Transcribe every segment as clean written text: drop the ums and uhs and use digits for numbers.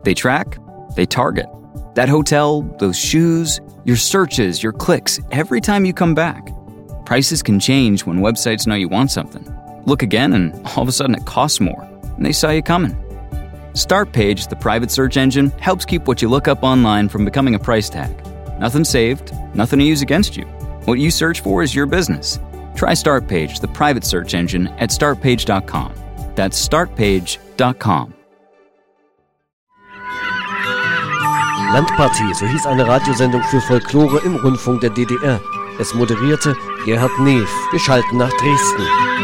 They track, they target. That hotel, those shoes, your searches, your clicks, every time you come back. Prices can change when websites know you want something. Look again and all of a sudden it costs more, and they saw you coming. Startpage, the private search engine, helps keep what you look up online from becoming a price tag. Nothing saved, nothing to use against you. What you search for is your business. Try Startpage, the private search engine, at startpage.com. That's startpage.com. Landpartie, so hieß eine Radiosendung für Folklore im Rundfunk der DDR. Es moderierte Gerhard Neef. Wir schalten nach Dresden.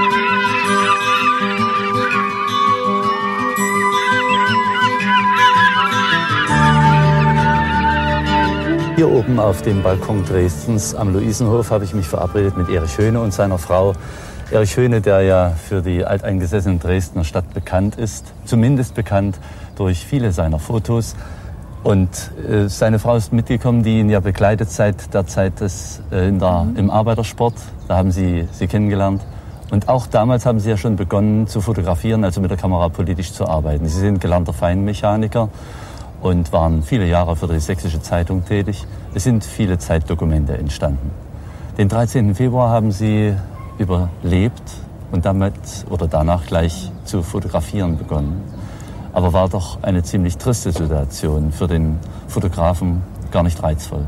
Hier oben auf dem Balkon Dresdens am Luisenhof habe ich mich verabredet mit Erich Höhne und seiner Frau. Erich Höhne, der ja für die alteingesessene Dresdner Stadt bekannt ist, zumindest bekannt durch viele seiner Fotos. Und seine Frau ist mitgekommen, die ihn ja begleitet seit der Zeit im Arbeitersport. Da haben sie kennengelernt. Und auch damals haben sie ja schon begonnen zu fotografieren, also mit der Kamera politisch zu arbeiten. Sie sind gelernter Feinmechaniker und waren viele Jahre für die Sächsische Zeitung tätig. Es sind viele Zeitdokumente entstanden. Den 13. Februar haben sie überlebt und damit oder danach gleich zu fotografieren begonnen. Aber war doch eine ziemlich triste Situation, für den Fotografen gar nicht reizvoll.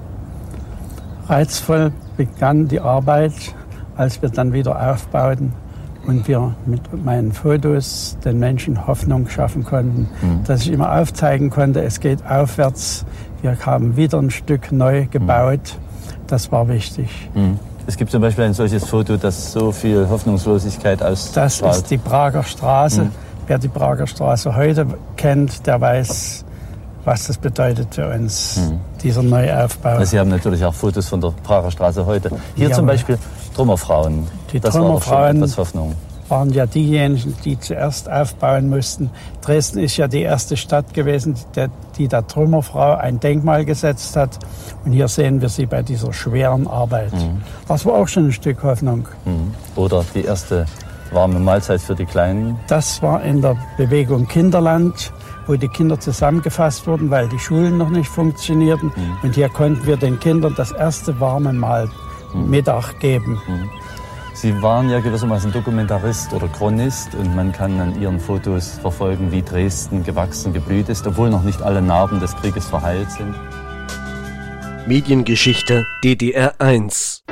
Reizvoll begann die Arbeit, als wir dann wieder aufbauten und wir mit meinen Fotos den Menschen Hoffnung schaffen konnten, dass ich immer aufzeigen konnte, es geht aufwärts. Wir haben wieder ein Stück neu gebaut. Das war wichtig. Es gibt zum Beispiel ein solches Foto, das so viel Hoffnungslosigkeit ausstrahlt. Das ist die Prager Straße. Wer die Prager Straße heute kennt, der weiß, was das bedeutet für uns, dieser Neuaufbau. Sie haben natürlich auch Fotos von der Prager Straße heute. Hier zum Beispiel Trümmerfrauen. Die das Trümmerfrauen war doch schon etwas Hoffnung. Waren ja diejenigen, die zuerst aufbauen mussten. Dresden ist ja die erste Stadt gewesen, die der Trümmerfrau ein Denkmal gesetzt hat. Und hier sehen wir sie bei dieser schweren Arbeit. Das war auch schon ein Stück Hoffnung. Oder die erste warme Mahlzeit für die Kleinen. Das war in der Bewegung Kinderland, wo die Kinder zusammengefasst wurden, weil die Schulen noch nicht funktionierten. Und hier konnten wir den Kindern das erste warme Mittag geben. Sie waren ja gewissermaßen Dokumentarist oder Chronist und man kann an Ihren Fotos verfolgen, wie Dresden gewachsen, geblüht ist, obwohl noch nicht alle Narben des Krieges verheilt sind. Mediengeschichte DDR 1